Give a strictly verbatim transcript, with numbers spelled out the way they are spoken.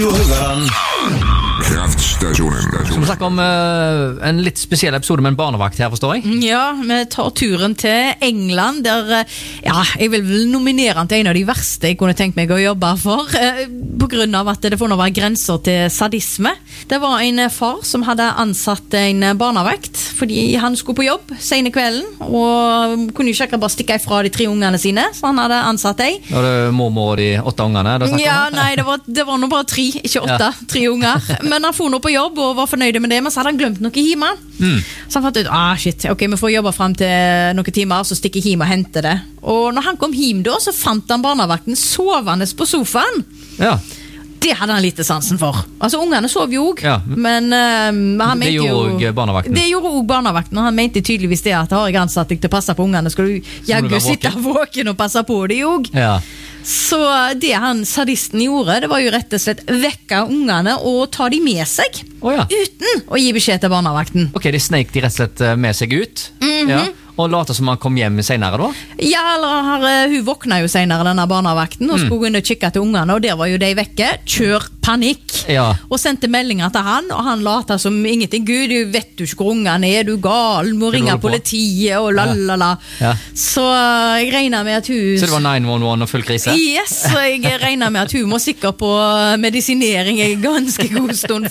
Kraftstasjonen. Som snakker om uh, en litt spesiell episode med en barnevakt her, forstår jeg. Ja, vi tar turen til England, der uh, ja, jeg vil vel nominere han til en av de verste jeg kunne tenkt meg å jobbe for, uh, på grunn av at det får nå være grenser til sadisme. Det var en uh, far som hadde ansatt en uh, barnevakt, fordi han skulle på jobb sene kvelden, og kunne jo ikke bare stikke ifra de tre ungene sine, så han hadde ansatt ei. Var det mormor og de åtte ungene? Ja, nei, det var, det var nå bare tre, ikke åtte, ja. tre unger. Men han for nå på jobb og var fornøyd med det, men så hadde han glemt noe hjemme. Mm. Så han fant ut, ah shit, ok, vi får jobbe frem til noen timer, så stikker jeg hjem og henter det. Og når han kom hjem da, så fant han barnevakten sovende på sofaen. Ja. Det hadde han lite sansen for. Altså, ungene sov jo også, ja. men uh, han det mente jo... Det gjorde barnevakten. Det gjorde også barnevakten, og han mente tydeligvis det at har jeg ansatt deg til å passe på ungene, skal du jaggu sitte våken og passe på det jo. Ja. Så det han sadisten gjorde, det var jo rett og slett vekke ungene og ta de med seg, oh, ja. uten å gi beskjed til barnevakten. Ok, de snek de rett og slett med seg ut, mm-hmm. ja. Og late som han kom hjem senere da? Ja, eller har, hun våkna jo senere, denne barnevakten, og skulle mm. gå inn og kikke til ungene, og der var jo de vekke. Kjør panikk! Ja. Og sendte meldinger til han, og han lata som ingenting. Gud, du vet du ikke hvor ungene er, du er gal, må ringe politiet, og lalala. Ja. Ja. Så jeg regner med at hun... Så det var nine one one og full krise? Yes, så jeg regner med at hun må sikkert på medisinering en ganske god stund